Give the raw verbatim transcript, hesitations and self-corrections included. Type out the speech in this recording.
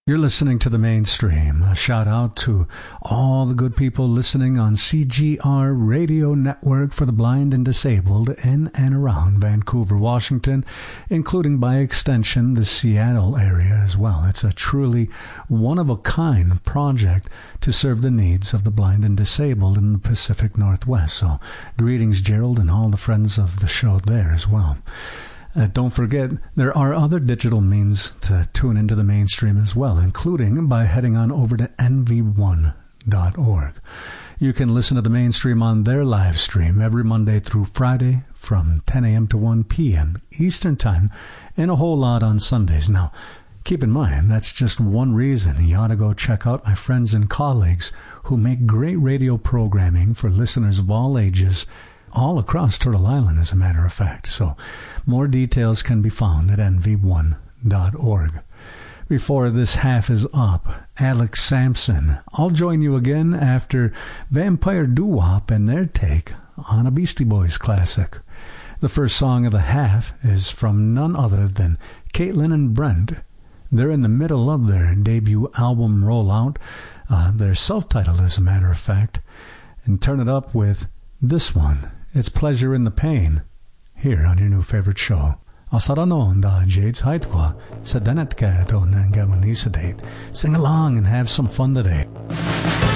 You're listening to The Mainstream. A shout out to all the good people listening on C G R Radio Network for the Blind and Disabled in and around Vancouver, Washington, including by extension the Seattle area as well. It's a truly one-of-a-kind project to serve the needs of the blind and disabled in the Pacific Northwest. So greetings, Gerald, and all the friends of the show there as well. Uh, don't forget, there are other digital means to tune into The Mainstream as well, including by heading on over to N V one dot org. You can listen to The Mainstream on their live stream every Monday through Friday from ten a.m. to one p.m. Eastern Time, and a whole lot on Sundays. Now, keep in mind, that's just one reason you ought to go check out my friends and colleagues who make great radio programming for listeners of all ages, all across Turtle Island, as a matter of fact. So more details can be found at N V one dot org. Before this half is up, Alex Sampson. I'll join you again after Vampire Doo-Wop and their take on a Beastie Boys classic. The first song of the half is from none other than Caitlin and Brent. They're in the middle of their debut album rollout. Uh, they're self-titled, as a matter of fact. And turn it up with this one. It's Pleasure in the Pain, here on your new favorite show. Asaranon da Jades Haitwa, sa Danet Kato Nangamanisa date. Sing along and have some fun today.